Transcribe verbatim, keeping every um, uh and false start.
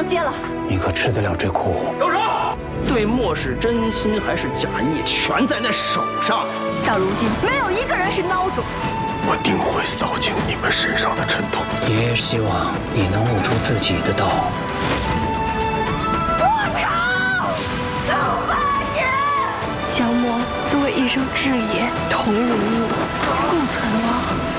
娘接了。 你可吃得了这苦？ 动手！对莫是真心还是假意，全在那手上。 到如今，没有一个人是孬种。 我定会扫清你们身上的尘土。 爷爷希望你能悟出自己的道。 不成，受八爷。 江墨作为一生挚也，同如我，不存亡。